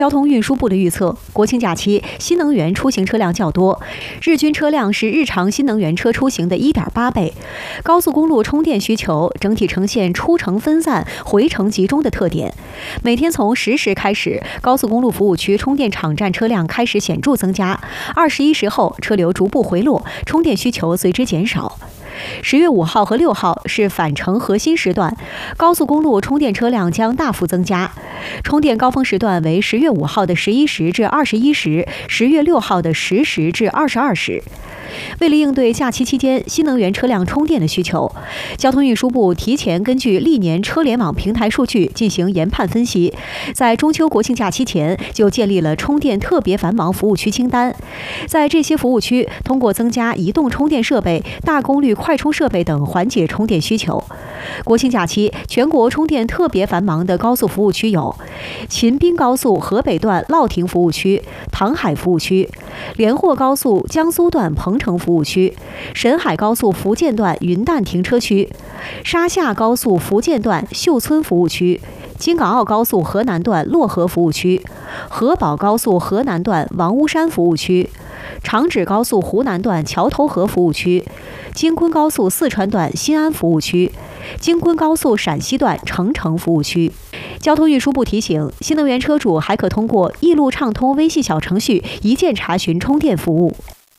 交通运输部的预测，国庆假期新能源出行车辆较多，日均车辆是日常新能源车出行的 1.8倍。高速公路充电需求整体呈现出城分散、回城集中的特点。每天从10时开始，高速公路服务区充电场站车辆开始显著增加，21时后车流逐步回落，充电需求随之减少。10月5号和6号是返程核心时段，高速公路充电车辆将大幅增加。充电高峰时段为10月5号的11时至21时，10月6号的10时至22时。为了应对假期期间新能源车辆充电的需求，交通运输部提前根据历年车联网平台数据进行研判分析，在中秋国庆假期前就建立了充电特别繁忙服务区清单。在这些服务区，通过增加移动充电设备、大功率快充设备等缓解充电需求。国庆假期全国充电特别繁忙的高速服务区有秦滨高速河北段乐亭服务区、唐海服务区，连霍高速江苏段彭城服务区，沈海高速福建段云淡停车区，沙夏高速福建段秀村服务区，京港澳高速河南段漯河服务区，河宝高速河南段王屋山服务区，长芷高速湖南段桥头河服务区，京昆高速四川段新安服务区，京昆高速陕西段澄城服务区。交通运输部提醒，新能源车主还可通过易路畅通微信小程序一键查询充电服务。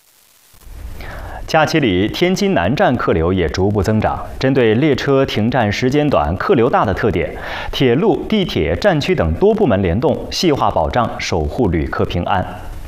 假期里，天津南站客流也逐步增长。针对列车停站时间短、客流大的特点，铁路、地铁、站区等多部门联动，细化保障，守护旅客平安。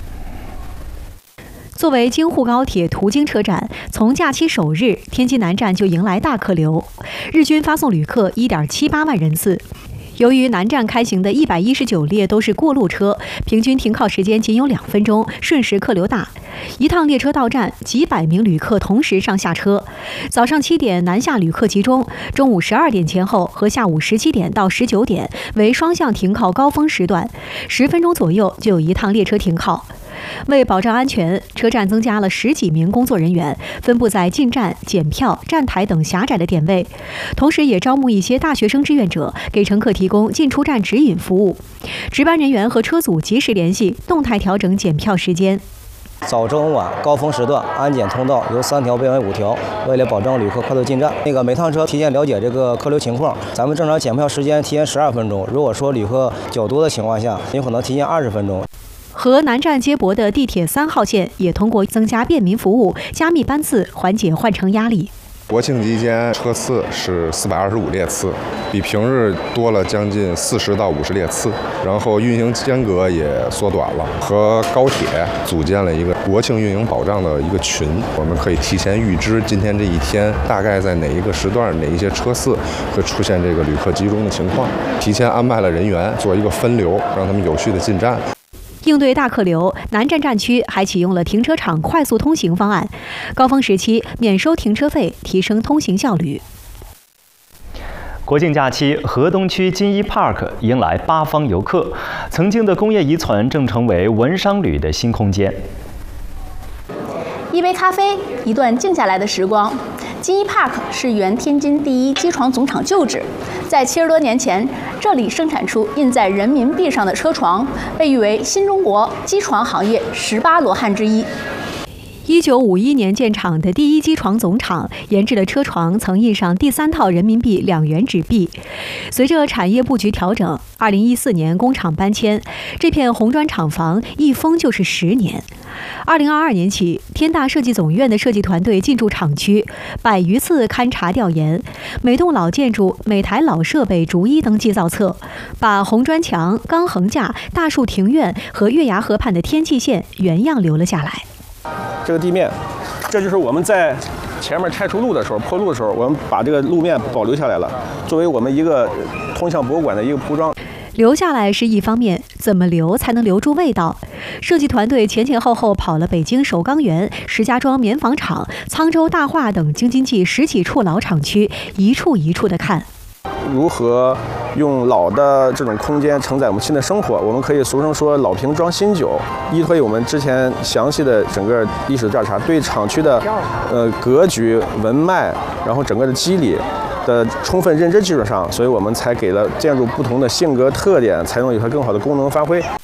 作为京沪高铁途经车站，从假期首日，天津南站就迎来大客流，日均发送旅客1.78万人次。由于南站开行的119列都是过路车，平均停靠时间仅有2分钟，瞬时客流大。一趟列车到站，几百名旅客同时上下车。早上7点南下旅客集中，中午12点前后和下午17点到19点为双向停靠高峰时段，10分钟左右就有一趟列车停靠。为保障安全，车站增加了10几名工作人员，分布在进站、检票、站台等狭窄的点位，同时也招募一些大学生志愿者，给乘客提供进出站指引服务。值班人员和车组及时联系，动态调整检票时间。 早中晚高峰时段，安检通道由3条变为5条，为了保证旅客快速进站，每趟车提前了解这个客流情况。咱们正常检票时间提前12分钟，如果说旅客较多的情况下，有可能提前20分钟。 和南站接驳的地铁3号线也通过增加便民服务、加密班次，缓解换乘压力。 国庆期间车次是425列次，比平日多了将近40到50列次，然后运行间隔也缩短了，和高铁组建了一个国庆运营保障的一个群，我们可以提前预知今天这一天大概在哪一个时段、哪一些车次会出现这个旅客集中的情况，提前安排了人员做一个分流，让他们有序的进站。 应对大客流，南站站区还启用了停车场快速通行方案，高峰时期免收停车费，提升通行效率。 国庆假期，河东区金一 Park 迎来8方游客，曾经的工业遗存正成为文商旅的新空间。 一杯咖啡，一段静下来的时光。金一 Park 是原天津第一机床总厂旧址，在70多年前，这里生产出印在人民币上的车床，被誉为新中国机床行业18罗汉之一。 1951年建厂的第一机床总厂研制的车床曾印上第3套人民币2元纸币。随着产业布局调整，2014年工厂搬迁，这片红砖厂房一封就是10年。2022年起，天大设计总院的设计团队进驻厂区，100余次勘察调研，每栋老建筑、每台老设备逐一登记造册，把红砖墙、钢横架、大树庭院和月牙河畔的天际线原样留了下来。 这个地面，这就是我们在前面拆除路的时候、破路的时候，我们把这个路面保留下来了，作为我们一个通向博物馆的一个铺装。 留下来是一方面，怎么留才能留住味道？设计团队前前后后跑了北京首钢园、石家庄棉纺厂、沧州大化等京津冀10几处老厂区，一处一处的看。 如何用老的这种空间承载我们新的生活？我们可以俗称说老瓶装新酒。依托于我们之前详细的整个历史调查，对厂区的格局、文脉，然后整个的机理的充分认知基础上，所以我们才给了建筑不同的性格特点，才能有它更好的功能发挥。